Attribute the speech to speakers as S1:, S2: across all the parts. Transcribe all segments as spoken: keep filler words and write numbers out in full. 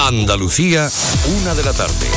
S1: Andalucía, una de la tarde.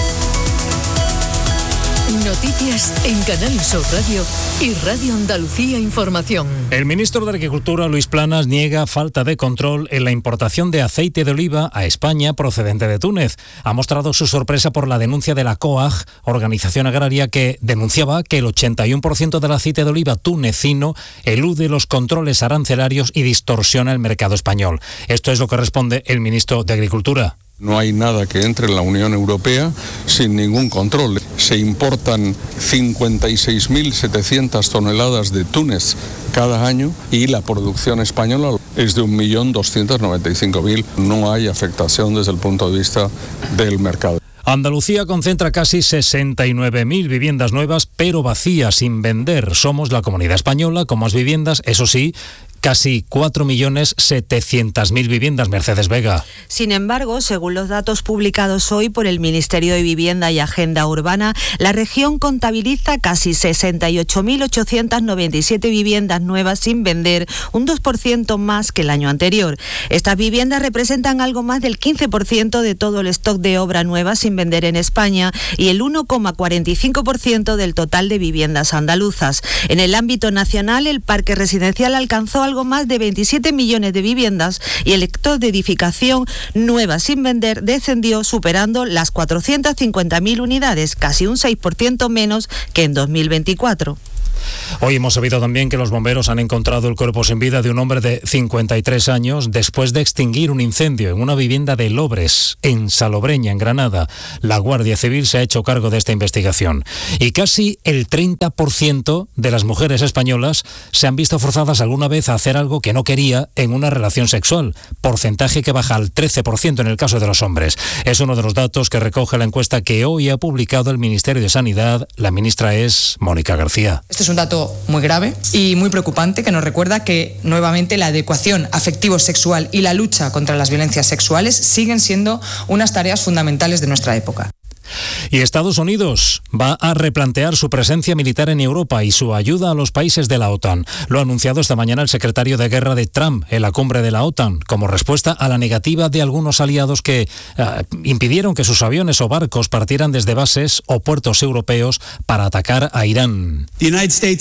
S2: Noticias en Canal Sur Radio y Radio Andalucía Información.
S3: El ministro de Agricultura, Luis Planas, niega falta de control en la importación de aceite de oliva a España procedente de Túnez. Ha mostrado su sorpresa por la denuncia de la COAG, organización agraria que denunciaba que el ochenta y uno por ciento del aceite de oliva tunecino elude los controles arancelarios y distorsiona el mercado español. Esto es lo que responde el ministro de Agricultura.
S4: No hay nada que entre en la Unión Europea sin ningún control. Se importan cincuenta y seis mil setecientas toneladas de Túnez cada año y la producción española es de un millón doscientos noventa y cinco mil. No hay afectación desde el punto de vista del mercado.
S3: Andalucía concentra casi sesenta y nueve mil viviendas nuevas, pero vacías, sin vender. Somos la comunidad española con más viviendas, eso sí, casi cuatro millones setecientas mil viviendas. Mercedes Vega.
S5: Sin embargo, según los datos publicados hoy por el Ministerio de Vivienda y Agenda Urbana, la región contabiliza casi sesenta y ocho mil ochocientas noventa y siete viviendas nuevas sin vender, un dos por ciento más que el año anterior. Estas viviendas representan algo más del quince por ciento de todo el stock de obra nueva sin vender en España y el uno coma cuarenta y cinco por ciento del total de viviendas andaluzas. En el ámbito nacional, el parque residencial alcanzó algo más de veintisiete millones de viviendas y el stock de edificación nueva sin vender descendió superando las cuatrocientas cincuenta mil unidades, casi un seis por ciento menos que en dos mil veinticuatro.
S3: Hoy hemos sabido también que los bomberos han encontrado el cuerpo sin vida de un hombre de cincuenta y tres años después de extinguir un incendio en una vivienda de Lobres, en Salobreña, en Granada. La Guardia Civil se ha hecho cargo de esta investigación. Y casi el treinta por ciento de las mujeres españolas se han visto forzadas alguna vez a hacer algo que no quería en una relación sexual, porcentaje que baja al trece por ciento en el caso de los hombres. Es uno de los datos que recoge la encuesta que hoy ha publicado el Ministerio de Sanidad. La ministra es Mónica García.
S6: Este es un dato muy grave y muy preocupante que nos recuerda que nuevamente la adecuación afectivo-sexual y la lucha contra las violencias sexuales siguen siendo unas tareas fundamentales de nuestra época.
S3: Y Estados Unidos va a replantear su presencia militar en Europa y su ayuda a los países de la OTAN. Lo ha anunciado esta mañana el secretario de Guerra de Trump en la cumbre de la OTAN, como respuesta a la negativa de algunos aliados que eh, impidieron que sus aviones o barcos partieran desde bases o puertos europeos para atacar a Irán. Dice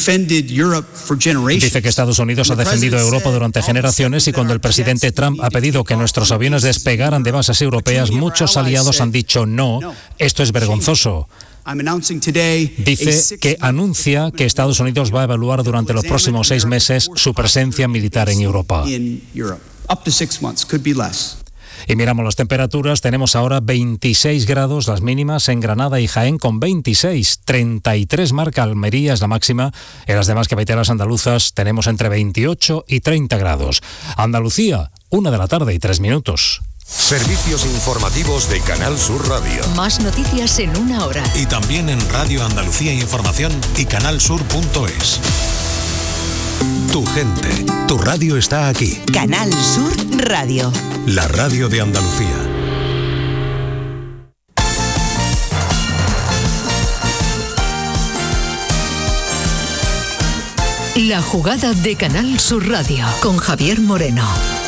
S3: que Estados Unidos ha defendido a Europa durante generaciones y cuando el presidente Trump ha pedido que nuestros aviones despegaran de bases europeas, muchos aliados han dicho no. Esto es vergonzoso. Dice que anuncia que Estados Unidos va a evaluar durante los próximos seis meses su presencia militar en Europa. Y miramos las temperaturas, tenemos ahora veintiséis grados las mínimas en Granada y Jaén con veintiséis, treinta y tres marca Almería es la máxima, en las demás capitales andaluzas tenemos entre veintiocho y treinta grados. Andalucía, una de la tarde y tres minutos.
S1: Servicios informativos de Canal Sur Radio.
S2: Más noticias en una hora.
S7: Y también en Radio Andalucía Información y canalsur punto es. Tu gente, tu radio está aquí.
S8: Canal Sur Radio.
S7: La radio de Andalucía.
S2: La jugada de Canal Sur Radio con Javier Moreno.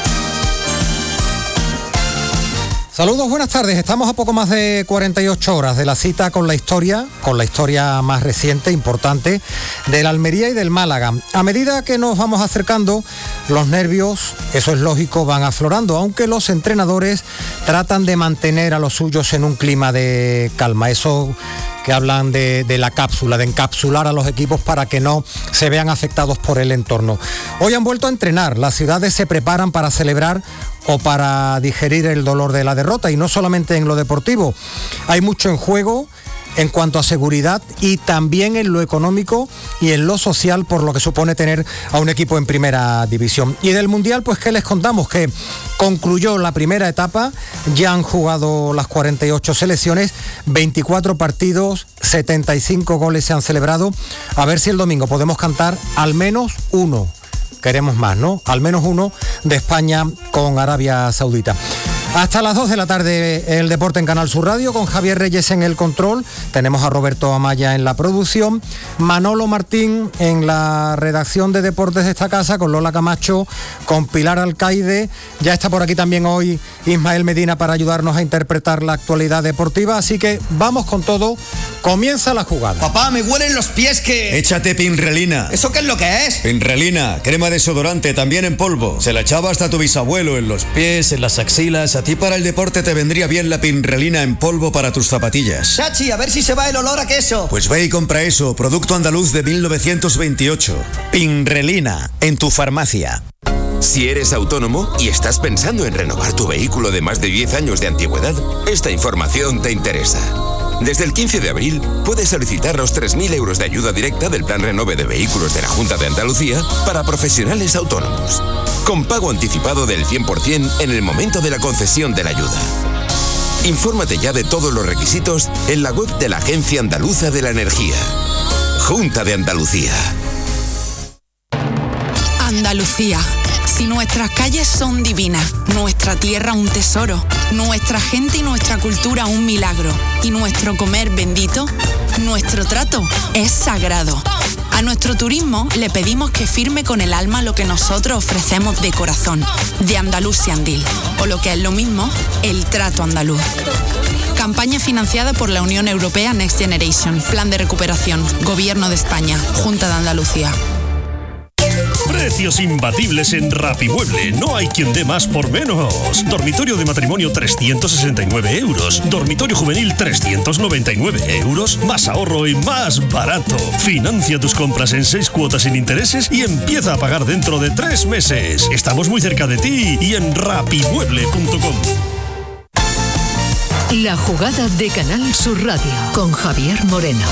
S9: Saludos, buenas tardes. Estamos a poco más de cuarenta y ocho horas de la cita con la historia, con la historia más reciente, importante, del Almería y del Málaga. A medida que nos vamos acercando, los nervios, eso es lógico, van aflorando, aunque los entrenadores tratan de mantener a los suyos en un clima de calma. Eso que hablan de, de la cápsula, de encapsular a los equipos para que no se vean afectados por el entorno. Hoy han vuelto a entrenar, las ciudades se preparan para celebrar o para digerir el dolor de la derrota, y no solamente en lo deportivo, hay mucho en juego en cuanto a seguridad y también en lo económico y en lo social, por lo que supone tener a un equipo en primera división. Y del Mundial, pues ¿qué les contamos? Que concluyó la primera etapa, ya han jugado las cuarenta y ocho selecciones, veinticuatro partidos, setenta y cinco goles se han celebrado. A ver si el domingo podemos cantar al menos uno. Queremos más, ¿no? Al menos uno de España con Arabia Saudita. Hasta las dos de la tarde el deporte en Canal Sur Radio con Javier Reyes en el control. Tenemos a Roberto Amaya en la producción, Manolo Martín en la redacción de deportes de esta casa, con Lola Camacho, con Pilar Alcaide. Ya está por aquí también hoy Ismael Medina para ayudarnos a interpretar la actualidad deportiva. Así que vamos con todo. Comienza la jugada.
S10: Papá, me huelen los pies que...
S11: Échate Pinrelina.
S10: ¿Eso qué es lo que es?
S11: Pinrelina, crema desodorante, también en polvo. Se la echaba hasta tu bisabuelo en los pies, en las axilas. A ti para el deporte te vendría bien la Pinrelina en polvo para tus zapatillas.
S10: Chachi, a ver si se va el olor a queso.
S11: Pues ve y compra eso, producto andaluz de mil novecientos veintiocho. Pinrelina, en tu farmacia.
S12: Si eres autónomo y estás pensando en renovar tu vehículo de más de diez años de antigüedad, esta información te interesa. Desde el quince de abril puedes solicitar los tres mil euros de ayuda directa del Plan Renove de Vehículos de la Junta de Andalucía para profesionales autónomos, con pago anticipado del cien por ciento en el momento de la concesión de la ayuda. Infórmate ya de todos los requisitos en la web de la Agencia Andaluza de la Energía. Junta de Andalucía.
S13: Andalucía. Si nuestras calles son divinas, nuestra tierra un tesoro, nuestra gente y nuestra cultura un milagro, y nuestro comer bendito, nuestro trato es sagrado. A nuestro turismo le pedimos que firme con el alma lo que nosotros ofrecemos de corazón, de Andalusian Deal, o lo que es lo mismo, el trato andaluz. Campaña financiada por la Unión Europea Next Generation, Plan de Recuperación, Gobierno de España, Junta de Andalucía.
S14: Precios imbatibles en Rapimueble. No hay quien dé más por menos. Dormitorio de matrimonio trescientos sesenta y nueve euros. Dormitorio juvenil trescientos noventa y nueve euros. Más ahorro y más barato. Financia tus compras en seis cuotas sin intereses y empieza a pagar dentro de tres meses. Estamos muy cerca de ti y en rapimueble punto com.
S2: La jugada de Canal Sur Radio con Javier Moreno.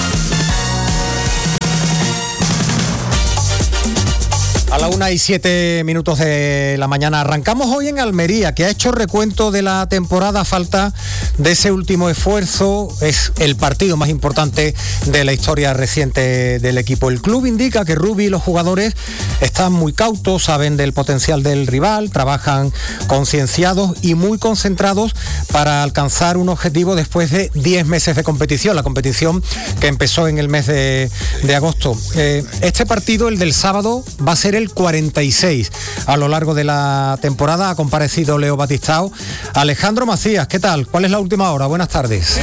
S9: A la una y siete minutos de la mañana arrancamos hoy en Almería, que ha hecho recuento de la temporada a falta de ese último esfuerzo. Es el partido más importante de la historia reciente del equipo. El club indica que Rubi y los jugadores están muy cautos, saben del potencial del rival, trabajan concienciados y muy concentrados para alcanzar un objetivo después de diez meses de competición, la competición que empezó en el mes de, de agosto. Eh, este partido, el del sábado, va a ser el cuarenta y seis a lo largo de la temporada. Ha comparecido Leo Batistao. Alejandro Macías, ¿qué tal? ¿Cuál es la última hora? Buenas tardes.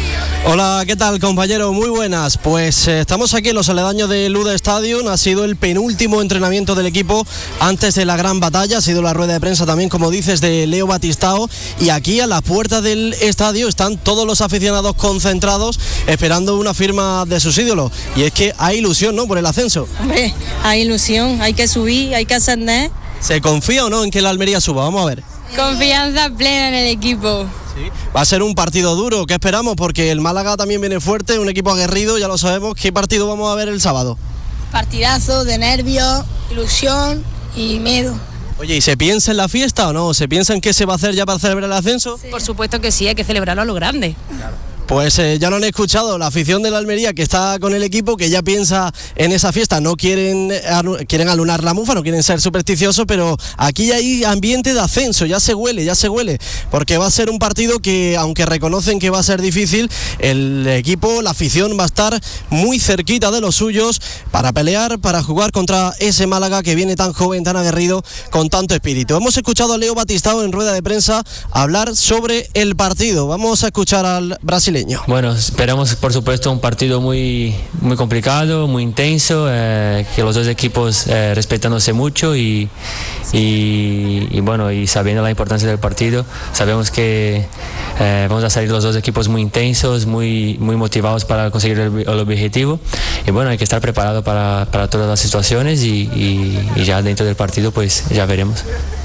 S15: Hola, ¿qué tal, compañero? Muy buenas. Pues eh, estamos aquí en los aledaños de Luda Stadium. Ha sido el penúltimo entrenamiento del equipo antes de la gran batalla. Ha sido la rueda de prensa también, como dices, de Leo Batistao. Y aquí a la puerta del estadio están todos los aficionados concentrados esperando una firma de sus ídolos. Y es que hay ilusión, ¿no?, por el ascenso.
S16: Hombre, hay ilusión, hay que subir, hay que ascender.
S15: ¿Se confía o no en que la Almería suba? Vamos a ver.
S16: Confianza plena en el equipo.
S15: Sí. Va a ser un partido duro. ¿Qué esperamos? Porque el Málaga también viene fuerte, un equipo aguerrido, ya lo sabemos. ¿Qué partido vamos a ver el sábado?
S16: Partidazo de nervios, ilusión y miedo.
S15: Oye, ¿y se piensa en la fiesta o no? ¿Se piensa en qué se va a hacer ya para celebrar el ascenso?
S16: Sí. Por supuesto que sí, hay que celebrarlo a lo grande.
S15: Claro. Pues eh, ya lo han escuchado, la afición de la Almería que está con el equipo, que ya piensa en esa fiesta, no quieren, quieren alunar la mufa, no quieren ser supersticiosos, pero aquí ya hay ambiente de ascenso, ya se huele, ya se huele, porque va a ser un partido que, aunque reconocen que va a ser difícil, el equipo, la afición va a estar muy cerquita de los suyos para pelear, para jugar contra ese Málaga que viene tan joven, tan aguerrido, con tanto espíritu. Hemos escuchado a Leo Batistao en rueda de prensa hablar sobre el partido. Vamos a escuchar al brasileño.
S17: Bueno, esperamos por supuesto un partido muy, muy complicado, muy intenso, eh, que los dos equipos eh, respetándose mucho y, y, y bueno, y sabiendo la importancia del partido, sabemos que eh, vamos a salir los dos equipos muy intensos, muy, muy motivados para conseguir el, el objetivo y bueno, hay que estar preparado para, para todas las situaciones y, y, y ya dentro del partido pues ya veremos.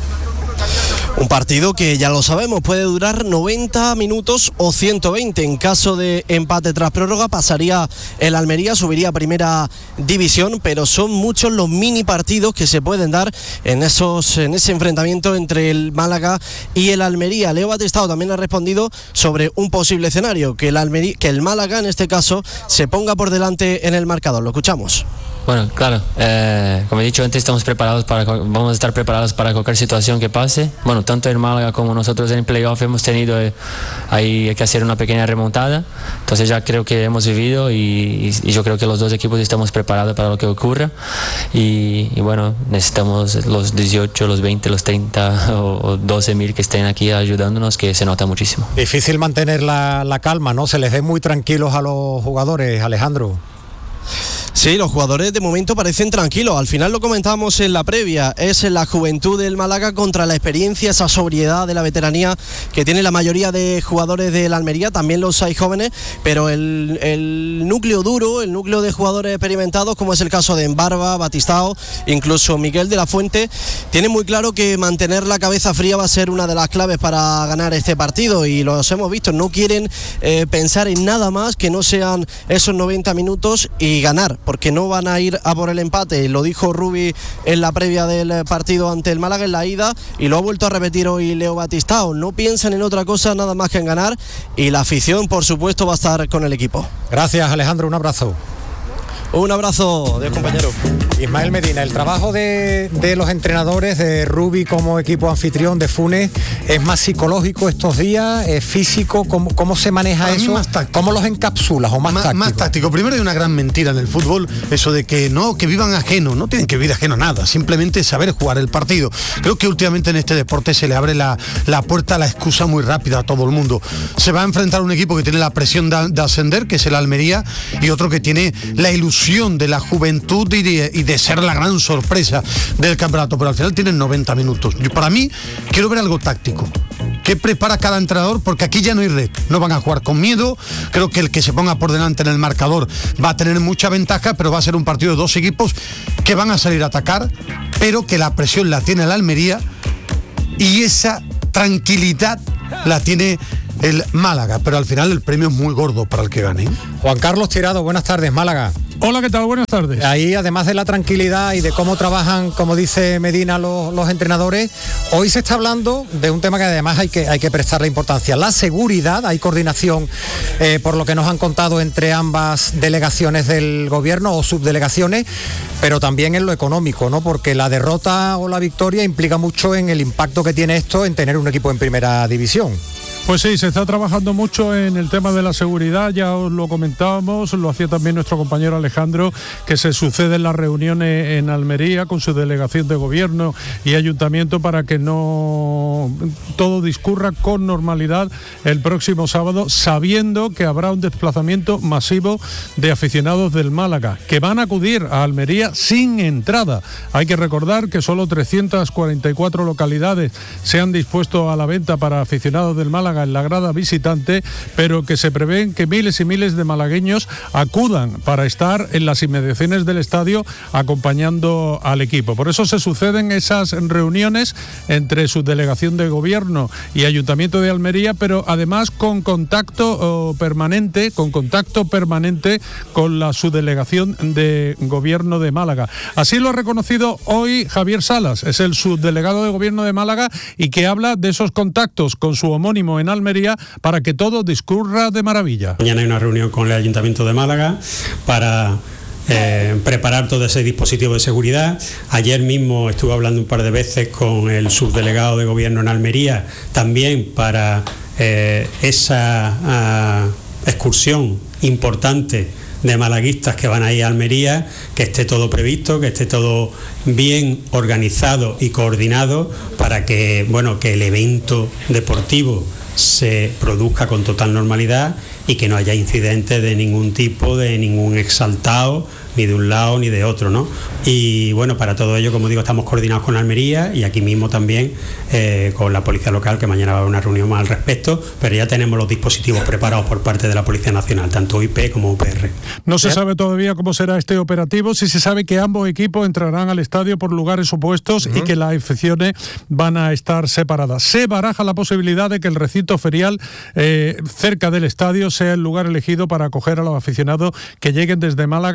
S15: Un partido que ya lo sabemos puede durar noventa minutos o ciento veinte. En caso de empate tras prórroga pasaría el Almería, subiría a primera división, pero son muchos los mini partidos que se pueden dar en esos en ese enfrentamiento entre el Málaga y el Almería. Leo Batistao también ha respondido sobre un posible escenario, que el Almería, que el Málaga en este caso se ponga por delante en el marcador. Lo escuchamos.
S17: Bueno, claro, eh, como he dicho antes, estamos preparados para, vamos a estar preparados para cualquier situación que pase. Bueno, tanto en Málaga como nosotros en playoff hemos tenido eh, ahí que hacer una pequeña remontada. Entonces ya creo que hemos vivido y, y, y yo creo que los dos equipos estamos preparados para lo que ocurra. Y, y bueno, necesitamos los dieciocho, los veinte, los treinta o, o doce mil que estén aquí ayudándonos, que se nota muchísimo.
S9: Difícil mantener la, la calma, ¿no? Se les ve muy tranquilos a los jugadores, Alejandro.
S15: Sí, los jugadores de momento parecen tranquilos. Al final lo comentábamos en la previa, es la juventud del Málaga contra la experiencia, esa sobriedad de la veteranía que tiene la mayoría de jugadores del Almería, también los hay jóvenes, pero el, el núcleo duro, el núcleo de jugadores experimentados, como es el caso de Embarba, Batistao, incluso Miguel de la Fuente, tienen muy claro que mantener la cabeza fría va a ser una de las claves para ganar este partido, y los hemos visto, no quieren eh, pensar en nada más que no sean esos noventa minutos y ganar, porque no van a ir a por el empate. Lo dijo Rubi en la previa del partido ante el Málaga en la ida, y lo ha vuelto a repetir hoy Leo Batistao. No piensan en otra cosa nada más que en ganar, y la afición por supuesto va a estar con el equipo.
S9: Gracias, Alejandro, un abrazo.
S15: Un abrazo, Dios compañero.
S9: Ismael Medina, el trabajo de, de los entrenadores, de Rubi como equipo anfitrión, de Funes, ¿es más psicológico estos días? ¿Es físico? ¿Cómo, cómo se maneja
S18: Para
S9: eso?
S18: Más
S9: ¿Cómo los encapsulas o más,
S18: más
S9: táctico?
S18: Más táctico. Primero, hay una gran mentira en el fútbol, eso de que no, que vivan ajeno, no tienen que vivir ajeno a nada, simplemente saber jugar el partido. Creo que últimamente en este deporte se le abre la, la puerta a la excusa muy rápida a todo el mundo. Se va a enfrentar a un equipo que tiene la presión de, de ascender, que es el Almería, y otro que tiene la ilusión de la juventud y de, y de ser la gran sorpresa del campeonato, pero al final tienen noventa minutos. Yo, para mí, quiero ver algo táctico. ¿Qué prepara cada entrenador? Porque aquí ya no hay red, no van a jugar con miedo. Creo que el que se ponga por delante en el marcador va a tener mucha ventaja, pero va a ser un partido de dos equipos que van a salir a atacar, pero que la presión la tiene el Almería y esa tranquilidad la tiene el Málaga, pero al final el premio es muy gordo para el que gane.
S9: Juan Carlos Tirado, buenas tardes, Málaga.
S19: Hola, ¿qué tal? Buenas tardes.
S9: Ahí, además de la tranquilidad y de cómo trabajan, como dice Medina, los, los entrenadores, hoy se está hablando de un tema que además hay que, hay que prestarle importancia, la seguridad. Hay coordinación, eh, por lo que nos han contado, entre ambas delegaciones del gobierno o subdelegaciones, pero también en lo económico, ¿no? Porque la derrota o la victoria implica mucho en el impacto que tiene esto en tener un equipo en primera división.
S19: Pues sí, se está trabajando mucho en el tema de la seguridad, ya os lo comentábamos, lo hacía también nuestro compañero Alejandro, que se suceden las reuniones en Almería con su delegación de gobierno y ayuntamiento para que no todo discurra con normalidad el próximo sábado, sabiendo que habrá un desplazamiento masivo de aficionados del Málaga, que van a acudir a Almería sin entrada. Hay que recordar que solo trescientas cuarenta y cuatro localidades se han dispuesto a la venta para aficionados del Málaga en la grada visitante, pero que se prevén que miles y miles de malagueños acudan para estar en las inmediaciones del estadio acompañando al equipo. Por eso se suceden esas reuniones entre su delegación de gobierno y Ayuntamiento de Almería, pero además con contacto oh, permanente, con contacto permanente con la subdelegación de gobierno de Málaga. Así lo ha reconocido hoy Javier Salas, es el subdelegado de gobierno de Málaga, y que habla de esos contactos con su homónimo en Almería para que todo discurra de maravilla.
S20: Mañana hay una reunión con el Ayuntamiento de Málaga para eh, preparar todo ese dispositivo de seguridad. Ayer mismo estuve hablando un par de veces con el subdelegado de gobierno en Almería, también para eh, esa uh, excursión importante de malaguistas que van a ir a Almería, que esté todo previsto, que esté todo bien organizado y coordinado para que, bueno, que el evento deportivo se produzca con total normalidad y que no haya incidentes de ningún tipo, de ningún exaltado, ni de un lado ni de otro, ¿no? Y bueno, para todo ello, como digo, estamos coordinados con Almería y aquí mismo también eh, con la Policía Local, que mañana va a haber una reunión más al respecto, pero ya tenemos los dispositivos preparados por parte de la Policía Nacional, tanto U I P como U P R.
S19: No se sabe todavía cómo será este operativo, sí se sabe que ambos equipos entrarán al estadio por lugares opuestos uh-huh. y que las aficiones van a estar separadas. Se baraja la posibilidad de que el recinto ferial eh, cerca del estadio sea el lugar elegido para acoger a los aficionados que lleguen desde Málaga con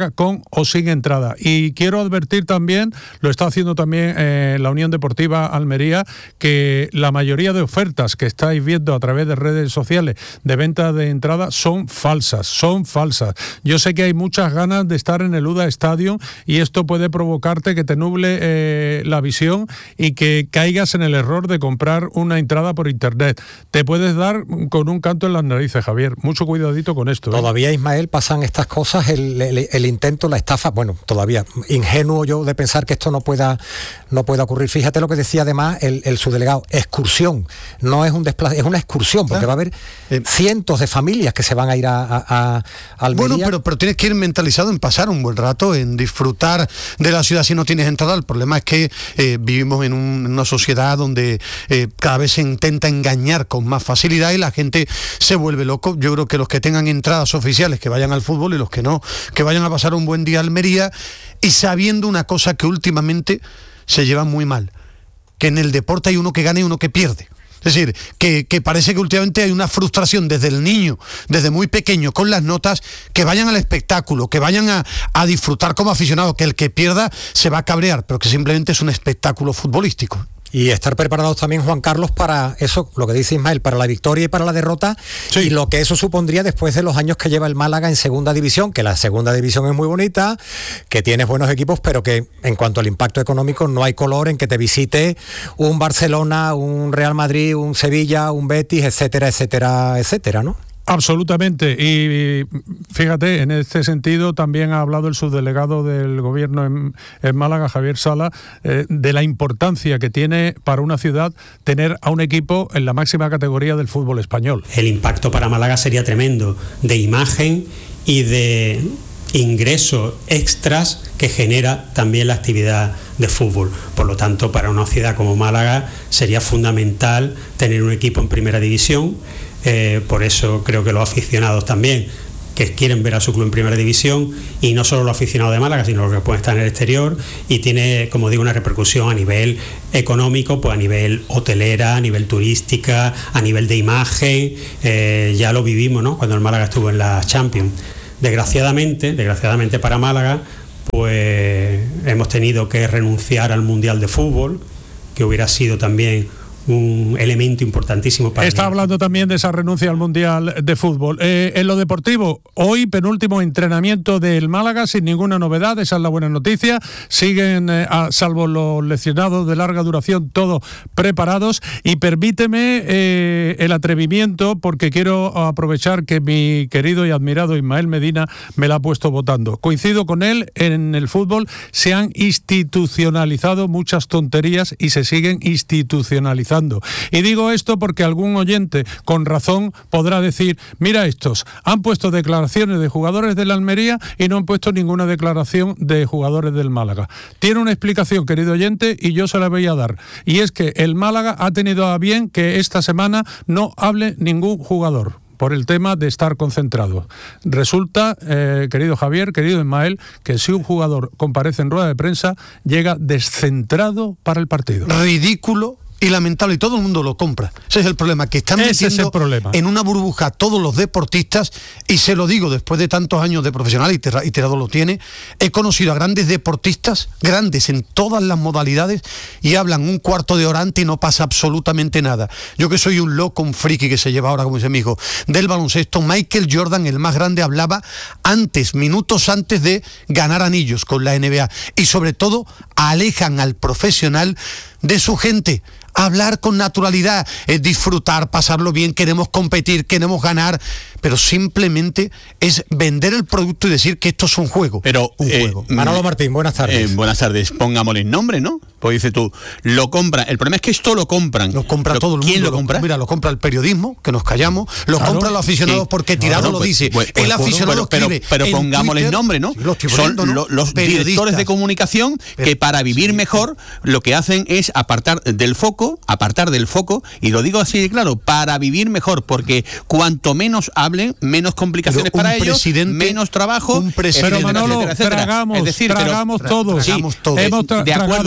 S19: o sin entrada. Y quiero advertir también, lo está haciendo también eh, la Unión Deportiva Almería, que la mayoría de ofertas que estáis viendo a través de redes sociales de venta de entrada son falsas, son falsas. Yo sé que hay muchas ganas de estar en el U D A Stadium y esto puede provocarte que te nuble eh, la visión y que caigas en el error de comprar una entrada por internet. Te puedes dar con un canto en las narices, Javier. Mucho cuidadito con esto. ¿eh?
S9: Todavía, Ismael, pasan estas cosas, el, el, el intento, la estafa, bueno, todavía ingenuo yo de pensar que esto no pueda, no pueda ocurrir. Fíjate lo que decía además el, el subdelegado, excursión, no es un desplazo, es una excursión, porque va a haber eh, cientos de familias que se van a ir a, a, a Almería.
S18: Bueno, pero, pero tienes que ir mentalizado en pasar un buen rato, en disfrutar de la ciudad si no tienes entrada. El problema es que eh, vivimos en, un, en una sociedad donde eh, cada vez se intenta engañar con más facilidad y la gente se vuelve loco. Yo creo que los que tengan entradas oficiales que vayan al fútbol y los que no, que vayan a pasar un buen día a Almería, y sabiendo una cosa que últimamente se lleva muy mal, que en el deporte hay uno que gana y uno que pierde. Es decir, que, que parece que últimamente hay una frustración desde el niño, desde muy pequeño, con las notas, que vayan al espectáculo, que vayan a, a disfrutar como aficionado, que el que pierda se va a cabrear, pero que simplemente es un espectáculo futbolístico.
S9: Y estar preparados también, Juan Carlos, para eso, lo que dice Ismael, para la victoria y para la derrota, sí. Y lo que eso supondría después de los años que lleva el Málaga en segunda división, que la segunda división es muy bonita, que tienes buenos equipos, pero que en cuanto al impacto económico no hay color en que te visite un Barcelona, un Real Madrid, un Sevilla, un Betis, etcétera, etcétera, etcétera, ¿no?
S19: Absolutamente, y fíjate, en este sentido también ha hablado el subdelegado del gobierno en, en Málaga, Javier Sala, eh, de la importancia que tiene para una ciudad tener a un equipo en la máxima categoría del fútbol español.
S20: El impacto para Málaga sería tremendo, de imagen y de ingresos extras que genera también la actividad de fútbol. Por lo tanto, para una ciudad como Málaga sería fundamental tener un equipo en primera división. Eh, por eso creo que los aficionados también que quieren ver a su club en primera división, y no solo los aficionados de Málaga, sino los que pueden estar en el exterior, y tiene, como digo, una repercusión a nivel económico, pues a nivel hotelera, a nivel turística, a nivel de imagen. Eh, ya lo vivimos, ¿no?, cuando el Málaga estuvo en la Champions. Desgraciadamente, desgraciadamente para Málaga, pues hemos tenido que renunciar al Mundial de Fútbol, que hubiera sido también un elemento importantísimo para
S19: Está
S20: mí.
S19: hablando también de esa renuncia al Mundial de Fútbol. Eh, en lo deportivo, hoy penúltimo entrenamiento del Málaga sin ninguna novedad, esa es la buena noticia. Siguen, eh, a, salvo los lesionados de larga duración, todos preparados. Y permíteme eh, el atrevimiento, porque quiero aprovechar que mi querido y admirado Ismael Medina me la ha puesto votando. Coincido con él, en el fútbol se han institucionalizado muchas tonterías y se siguen institucionalizando. Y digo esto porque algún oyente con razón podrá decir, mira estos, han puesto declaraciones de jugadores de la Almería y no han puesto ninguna declaración de jugadores del Málaga. Tiene una explicación, querido oyente, y yo se la voy a dar. Y es que el Málaga ha tenido a bien que esta semana no hable ningún jugador por el tema de estar concentrado. Resulta, eh, querido Javier, querido Ismael, que si un jugador comparece en rueda de prensa, llega descentrado para el partido.
S18: Ridículo y lamentable, y todo el mundo lo compra. Ese es el problema, que están
S19: Ese
S18: metiendo
S19: es el problema.
S18: En una burbuja a todos los deportistas, y se lo digo después de tantos años de profesional, y Tirado lo tiene, he conocido a grandes deportistas, grandes en todas las modalidades, y hablan un cuarto de hora antes y no pasa absolutamente nada. Yo, que soy un loco, un friki que se lleva ahora, como dice mi hijo, del baloncesto, Michael Jordan, el más grande, hablaba antes, minutos antes de ganar anillos con la N B A, y sobre todo alejan al profesional de su gente. Hablar con naturalidad, es disfrutar, pasarlo bien, queremos competir, queremos ganar, pero simplemente es vender el producto y decir que esto es un juego.
S21: Pero,
S18: un
S21: eh,
S18: juego.
S9: Manolo Martín, buenas tardes.
S21: Eh, buenas tardes, pongámosle nombre, ¿no? Pues dices tú, lo compran. El problema es que esto lo compran.
S18: Lo compra
S21: lo,
S18: todo el mundo.
S21: ¿Quién lo compra?
S18: Mira, lo compra el periodismo, que nos callamos, lo
S19: claro,
S18: compran los aficionados
S21: sí.
S18: porque Tirado
S21: no, no,
S18: lo
S21: pues,
S18: dice.
S21: Pues, pues,
S18: el aficionado
S21: pero,
S18: escribe.
S21: Pero, pero pongámosle
S18: Twitter,
S21: nombre, ¿no?
S18: Son
S21: poniendo, ¿no? Lo, los directores de comunicación pero, que para vivir sí, mejor lo que hacen es apartar del foco, apartar del foco, y lo digo así de claro, para vivir mejor, porque cuanto menos hablen, menos complicaciones para ellos, menos trabajo.
S19: Pero Manolo,
S21: etcétera, etcétera.
S19: tragamos,
S21: es decir,
S19: tragamos
S21: pero,
S19: todos.
S21: Sí,
S19: Hemos tra-
S21: de acuerdo,
S19: tragado.
S21: pero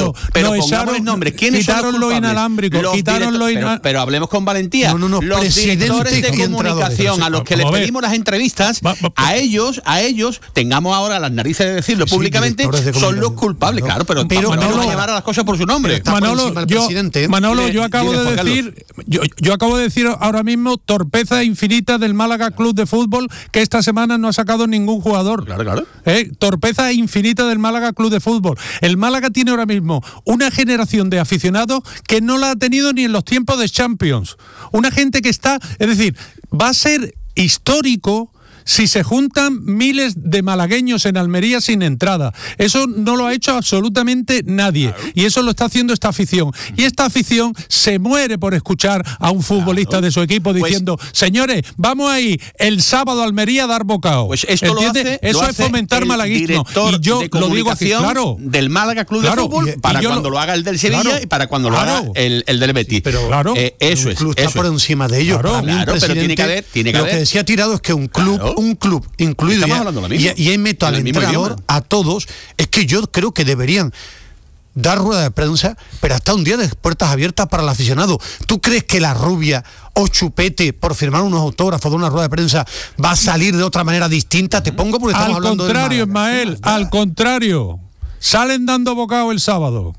S21: pero
S19: no,
S21: pongamos nombres. ¿Quiénes
S19: quitaron
S21: son los
S19: los
S21: culpables?
S19: inalámbricos,
S21: Los
S19: quitaron los ina...
S21: pero, pero hablemos con valentía.
S18: No, no, no,
S21: los directores de comunicación a los que les
S19: a
S21: pedimos las entrevistas, va, va, va. a ellos, a ellos, tengamos ahora las narices de decirlo sí, públicamente, de son los culpables, no, claro, pero, pero Manolo, vamos a llamar a las cosas por su nombre.
S19: Manolo, yo, Manolo, yo acabo de decir, yo, yo acabo de decir ahora mismo torpeza infinita del Málaga Club de Fútbol, que esta semana no ha sacado ningún jugador.
S21: Claro, claro.
S19: ¿Eh? Torpeza infinita del Málaga Club de Fútbol. El Málaga tiene ahora mismo una generación de aficionados que no la ha tenido ni en los tiempos de Champions. Una gente que está, es decir, va a ser histórico si se juntan miles de malagueños en Almería sin entrada. Eso no lo ha hecho absolutamente nadie. Claro. Y eso lo está haciendo esta afición. Y esta afición se muere por escuchar a un futbolista claro. de su equipo diciendo, pues, señores, vamos a ir el sábado a Almería a dar bocado.
S21: Pues esto lo hace,
S19: eso
S21: lo
S19: es fomentar malaguismo.
S21: Y yo lo digo así, claro, del Málaga Club claro, de Fútbol, y, para y cuando lo, lo haga el del Sevilla claro, y para cuando lo claro, haga el, el del Betis.
S18: Pero
S21: claro, eh, eso es.
S18: Club está
S21: eso
S18: por encima de ellos.
S21: Claro, claro, pero tiene que haber, tiene que
S18: lo
S21: haber.
S18: que decía Tirado es que un club, claro. un club incluido ya, y, y ahí meto al entrenador, a todos, es que yo creo que deberían dar rueda de prensa, pero hasta un día de puertas abiertas para el aficionado. ¿Tú crees que la Rubia o Chupete, por firmar unos autógrafos de una rueda de prensa, va a salir de otra manera distinta? Te pongo porque estamos
S19: al
S18: hablando de... Al
S19: contrario, Ismael, al contrario. Salen dando bocado el sábado.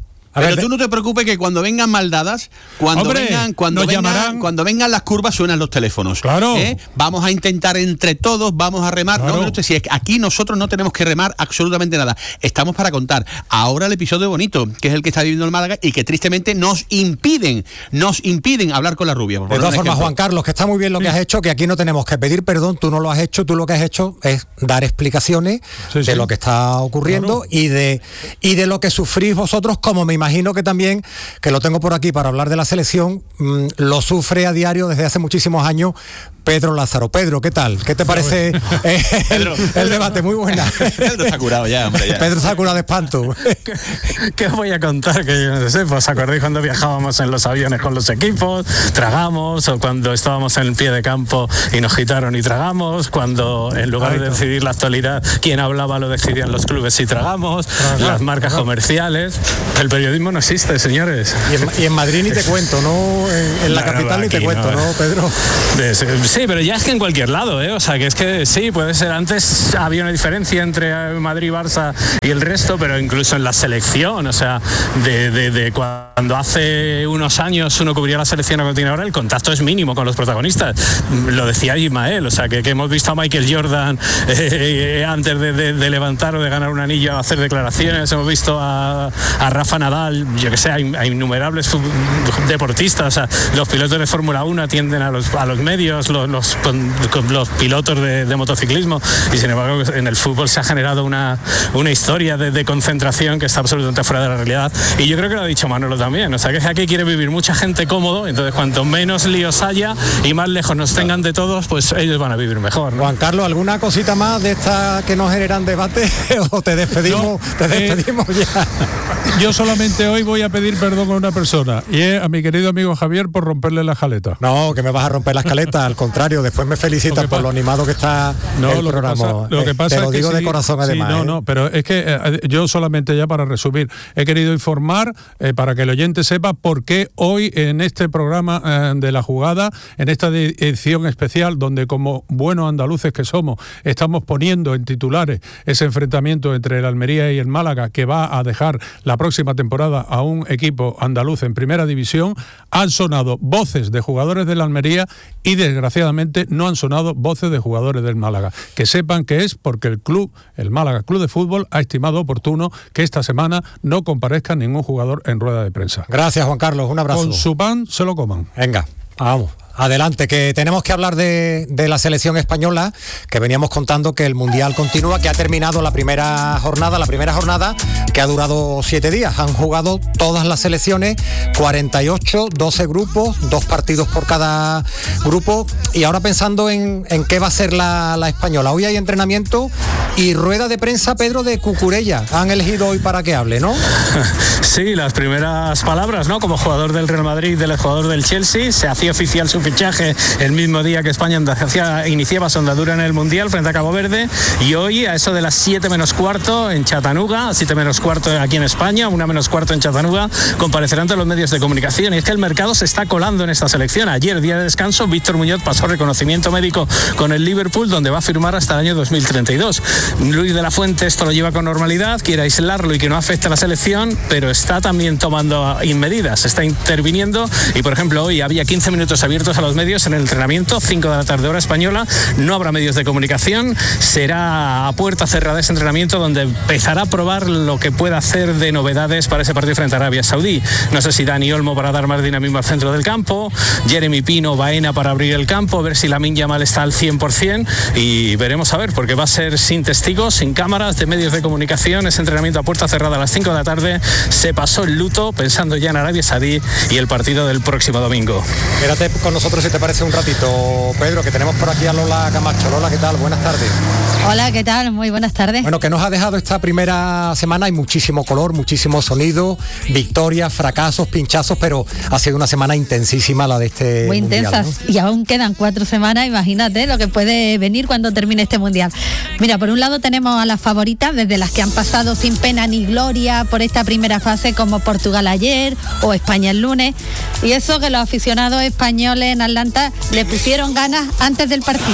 S21: A Pero ver, tú no te preocupes que cuando vengan maldadas, cuando Hombre, vengan, cuando vengan, cuando vengan las curvas suenan los teléfonos.
S19: Claro.
S21: ¿Eh? Vamos a intentar entre todos, vamos a remar. Claro. No, no, si es que aquí nosotros no tenemos que remar absolutamente nada. Estamos para contar. Ahora el episodio bonito, que es el que está viviendo el Málaga y que tristemente nos impiden, nos impiden hablar con la Rubia.
S9: De todas formas, Juan Carlos, que está muy bien lo sí. que has hecho, que aquí no tenemos que pedir perdón, tú no lo has hecho, tú lo que has hecho es dar explicaciones sí, de sí. lo que está ocurriendo claro. y de y de lo que sufrís vosotros, como me imagino que también, que lo tengo por aquí para hablar de la selección, mmm, lo sufre a diario desde hace muchísimos años Pedro Lázaro. Pedro, ¿qué tal? ¿Qué te parece eh, el, el debate? Muy buena.
S21: Pedro se ha curado ya, hombre. Ya.
S9: Pedro se ha curado de espanto.
S4: ¿Qué, ¿Qué os voy a contar? Que yo no sé, pues acordáis cuando viajábamos en los aviones con los equipos, tragamos, o cuando estábamos en el pie de campo y nos quitaron y tragamos, cuando en lugar de decidir la actualidad, quien hablaba lo decidían los clubes y tragamos, Tragar, las marcas tragar. comerciales. El periodismo no existe, señores.
S9: Y en, y en Madrid ni te cuento, ¿no? En, en la no, capital no, ni te cuento, ¿no, ¿no Pedro?
S4: De, Sí, pero ya es que en cualquier lado, ¿eh? O sea, que es que sí, puede ser. Antes había una diferencia entre Madrid, Barça y el resto, pero incluso en la selección, o sea, de, de, de cuando hace unos años uno cubría la selección a continuar, ahora el contacto es mínimo con los protagonistas. Lo decía Ismael, o sea, que, que hemos visto a Michael Jordan eh, antes de, de, de levantar o de ganar un anillo a hacer declaraciones, hemos visto a, a Rafa Nadal, yo que sé, hay, hay innumerables deportistas, o sea, los pilotos de Fórmula uno atienden a los, a los medios, los Los, con, con los pilotos de, de motociclismo, y sin embargo en el fútbol se ha generado una, una historia de, de concentración que está absolutamente fuera de la realidad, y yo creo que lo ha dicho Manolo también, o sea, que aquí quiere vivir mucha gente cómodo, entonces cuanto menos líos haya y más lejos nos tengan de todos, pues ellos van a vivir mejor, ¿no?
S9: Juan Carlos, ¿alguna cosita más de esta que nos generan debate o te despedimos, no, te despedimos eh, ya?
S19: Yo solamente hoy voy a pedir perdón a una persona, y es a mi querido amigo Javier por romperle la jaleta.
S9: No, que me vas a romper la escaleta, al contrario, después me felicitas por lo animado que está
S19: no,
S9: el
S19: lo
S9: programa.
S19: Que pasa, lo que pasa
S9: eh, te lo
S19: es
S9: digo
S19: que
S9: de
S19: sí,
S9: corazón además.
S19: Sí, no,
S9: ¿eh?
S19: no, pero es que eh, yo solamente ya para resumir, he querido informar eh, para que el oyente sepa por qué hoy en este programa eh, de La Jugada, en esta edición especial donde como buenos andaluces que somos, estamos poniendo en titulares ese enfrentamiento entre el Almería y el Málaga que va a dejar la próxima temporada a un equipo andaluz en primera división, han sonado voces de jugadores del Almería y desgraciadamente no han sonado voces de jugadores del Málaga. Que sepan que es porque el club, el Málaga Club de Fútbol, ha estimado oportuno que esta semana no comparezca ningún jugador en rueda de prensa.
S9: Gracias, Juan Carlos, un abrazo.
S19: Con su pan se lo coman.
S9: Venga, vamos. Adelante, que tenemos que hablar de, de la selección española, que veníamos contando que el Mundial continúa, que ha terminado la primera jornada, la primera jornada que ha durado siete días. Han jugado todas las selecciones, cuarenta y ocho, doce grupos, dos partidos por cada grupo, y ahora pensando en, en qué va a ser la, la española. Hoy hay entrenamiento y rueda de prensa, Pedro, de Cucurella. Han elegido hoy para que hable, ¿no?
S4: Sí, las primeras palabras, ¿no? Como jugador del Real Madrid, del jugador del Chelsea, se hacía oficial su repechaje el mismo día que España hacía, iniciaba su andadura en el Mundial frente a Cabo Verde, y hoy a eso de las siete menos cuarto en Chattanooga, siete menos cuarto aquí en España, una menos cuarto en Chattanooga, comparecerán todos los medios de comunicación. Y es que el mercado se está colando en esta selección. Ayer, día de descanso, Víctor Muñoz pasó reconocimiento médico con el Liverpool, donde va a firmar hasta el año dos mil treinta y dos. Luis de la Fuente esto lo lleva con normalidad, quiere aislarlo y que no afecte a la selección, pero está también tomando medidas, está interviniendo, y por ejemplo hoy había quince minutos abiertos a los medios en el entrenamiento, cinco de la tarde hora española, no habrá medios de comunicación, será a puerta cerrada ese entrenamiento donde empezará a probar lo que pueda hacer de novedades para ese partido frente a Arabia Saudí. No sé si Dani Olmo para dar más dinamismo al centro del campo, Jeremy Pino, Baena para abrir el campo, ver si Lamine Yamal está al cien por ciento, y veremos a ver, porque va a ser sin testigos, sin cámaras de medios de comunicación, ese entrenamiento a puerta cerrada a las cinco de la tarde. Se pasó el luto pensando ya en Arabia Saudí y el partido del próximo domingo.
S9: Quédate con nosotros si te parece un ratito, Pedro, que tenemos por aquí a Lola Camacho. Lola, ¿qué tal? Buenas tardes.
S5: Hola, ¿qué tal? Muy buenas tardes.
S9: Bueno, que nos ha dejado esta primera semana, hay muchísimo color, muchísimo sonido, victorias, fracasos, pinchazos, pero ha sido una semana intensísima la de este
S5: Muy
S9: mundial,
S5: intensas, ¿no? Y aún quedan cuatro semanas, imagínate lo que puede venir cuando termine este mundial. Mira, por un lado tenemos a las favoritas, desde las que han pasado sin pena ni gloria por esta primera fase, como Portugal ayer o España el lunes, y eso que los aficionados españoles en Atlanta le pusieron ganas antes del partido.